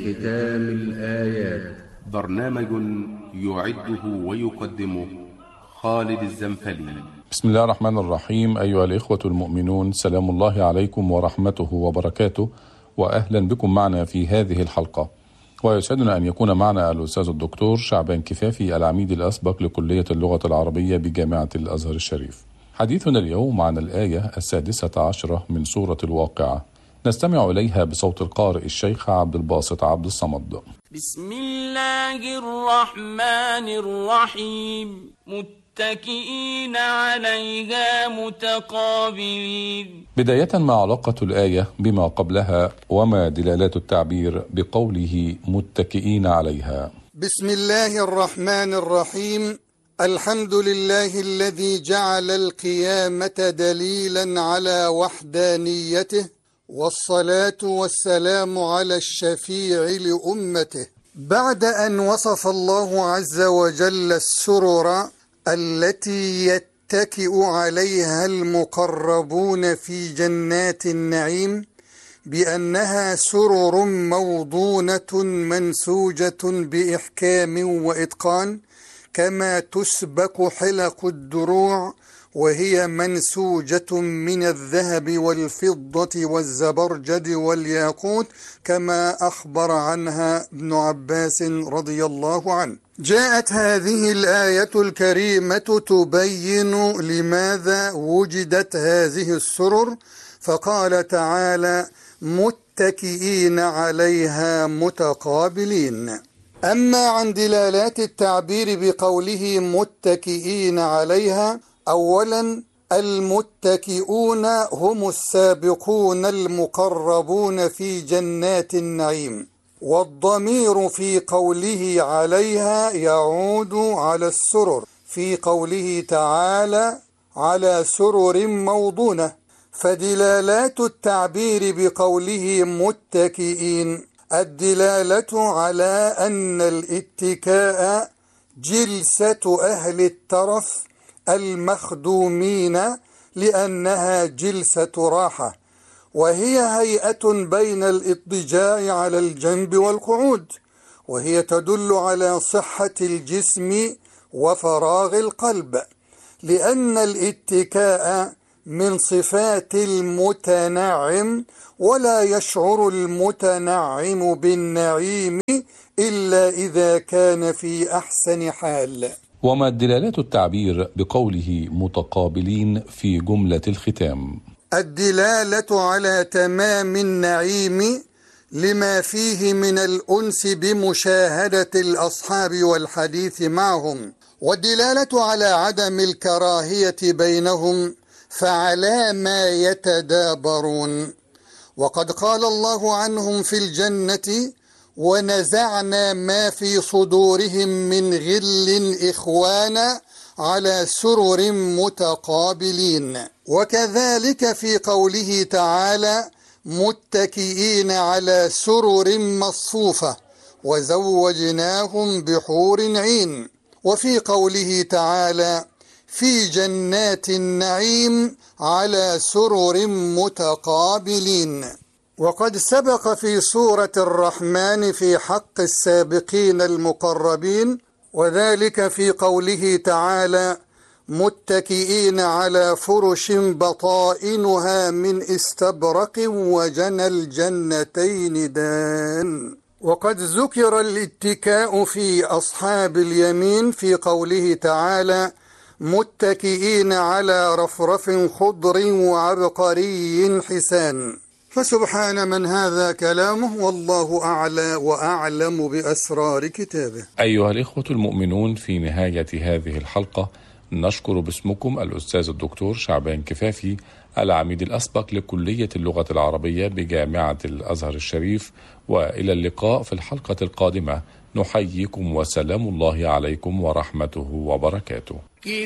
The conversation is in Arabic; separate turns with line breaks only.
ختام الآيات.
برنامج يعده ويقدمه خالد الزنفلي.
بسم الله الرحمن الرحيم. أيها الإخوة المؤمنون، سلام الله عليكم ورحمته وبركاته، وأهلا بكم معنا في هذه الحلقة. ويسعدنا أن يكون معنا الأستاذ الدكتور شعبان كفافي، العميد الأسبق لكلية اللغة العربية بجامعة الأزهر الشريف. حديثنا اليوم عن الآية 16 من سورة الواقعة، نستمع إليها بصوت القارئ الشيخ عبد الباسط عبد الصمد.
بسم الله الرحمن الرحيم. متكئين عليها متقابلين.
بداية، ما علاقة الآية بما قبلها وما دلالات التعبير بقوله متكئين عليها؟
بسم الله الرحمن الرحيم. الحمد لله الذي جعل القيامة دليلا على وحدانيته، والصلاة والسلام على الشفيع لأمته. بعد أن وصف الله عز وجل السرر التي يتكئ عليها المقربون في جنات النعيم بأنها سرر موضونة منسوجة بإحكام وإتقان، كما تسبك حلق الدروع وهي منسوجة من الذهب والفضة والزبرجد والياقوت، كما أخبر عنها ابن عباس رضي الله عنه. جاءت هذه الآية الكريمة تبين لماذا وجدت هذه السرر، فقال تعالى: متكئين عليها متقابلين. أما عن دلالات التعبير بقوله متكئين عليها، أولا المتكئون هم السابقون المقربون في جنات النعيم، والضمير في قوله عليها يعود على السرر، في قوله تعالى على سرر موضونة. فدلالات التعبير بقوله متكئين الدلالة على أن الاتكاء جلسة أهل الترف المخدومين، لأنها جلسة راحة، وهي هيئة بين الاضطجاع على الجنب والقعود، وهي تدل على صحة الجسم وفراغ القلب، لأن الاتكاء من صفات المتنعم، ولا يشعر المتنعم بالنعيم إلا إذا كان في أحسن حال.
وما دلالات التعبير بقوله متقابلين في جملة الختام؟
الدلالة على تمام النعيم لما فيه من الأنس بمشاهدة الأصحاب والحديث معهم، والدلالة على عدم الكراهية بينهم، فعلى ما يتدابرون. وقد قال الله عنهم في الجنة: ونزعنا ما في صدورهم من غل إخوانا على سرر متقابلين. وكذلك في قوله تعالى: متكئين على سرر مصفوفة وزوجناهم بحور عين. وفي قوله تعالى: في جنات النعيم على سرر متقابلين. وقد سبق في سورة الرحمن في حق السابقين المقربين، وذلك في قوله تعالى: متكئين على فرش بطائنها من استبرق وجنى الجنتين دان. وقد ذكر الاتكاء في أصحاب اليمين في قوله تعالى: متكئين على رفرف خضر وعبقري حسان. فسبحان من هذا كلامه، والله أعلى وأعلم بأسرار كتابه.
أيها الإخوة المؤمنون، في نهاية هذه الحلقة نشكر باسمكم الأستاذ الدكتور شعبان كفافي، العميد الأسبق لكلية اللغة العربية بجامعة الأزهر الشريف، وإلى اللقاء في الحلقة القادمة. نحييكم وسلام الله عليكم ورحمته وبركاته.